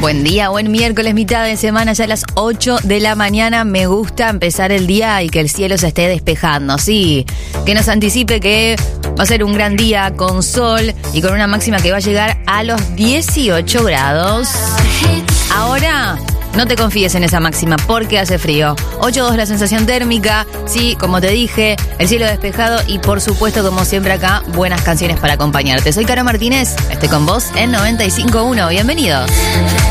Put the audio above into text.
Buen día, buen miércoles, mitad de semana, ya a las 8 de la mañana. Me gusta empezar el día y que el cielo se esté despejando. Sí, que nos anticipe que va a ser un gran día con sol y con una máxima que va a llegar a los 18 grados. Ahora, no te confíes en esa máxima porque hace frío. 8.2 la sensación térmica. Sí, como te dije, el cielo despejado y por supuesto, como siempre acá, buenas canciones para acompañarte. Soy Caro Martínez, estoy con vos en 95.1. Bienvenidos.